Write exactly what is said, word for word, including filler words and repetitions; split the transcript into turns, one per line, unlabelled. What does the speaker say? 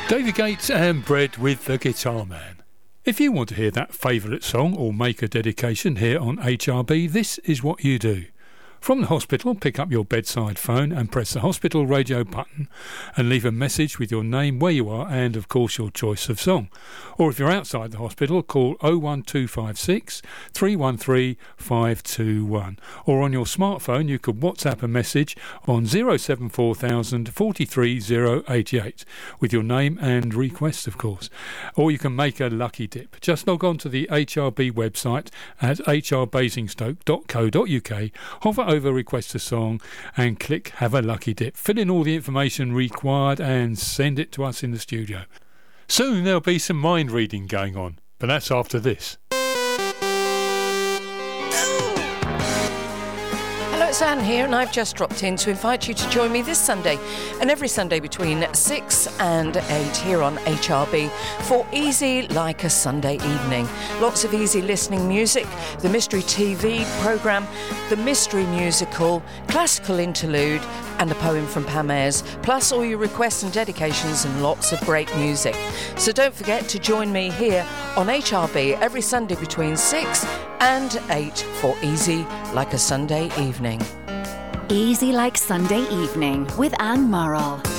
David Gates and Bread with the Guitar Man. If you want to hear that favourite song or make a dedication here on H R B, this is what you do. From the hospital, pick up your bedside phone and press the hospital radio button and leave a message with your name, where you are and, of course, your choice of song. Or if you're outside the hospital, call oh one two five six, three one three, five two one. Or on your smartphone, you could WhatsApp a message on oh seven four thousand, forty-three oh eighty-eight with your name and request, of course. Or you can make a lucky dip. Just log on to the H R B website at h r basingstoke dot co dot u k, hover over request a song and click have a lucky dip. Fill in all the information required and send it to us in the studio. Soon there'll be some mind reading going on, but that's after this.
Hello, it's Anne here, and I've just dropped in to invite you to join me this Sunday and every Sunday between six and eight here on H R B for Easy Like a Sunday Evening. Lots of easy listening music, the Mystery T V programme, the Mystery Musical, classical interlude and a poem from Pam Ayres, plus all your requests and dedications and lots of great music. So don't forget to join me here on H R B every Sunday between six and eight for Easy Like a Sunday Evening.
Easy Like Sunday Evening with Anne Murrell.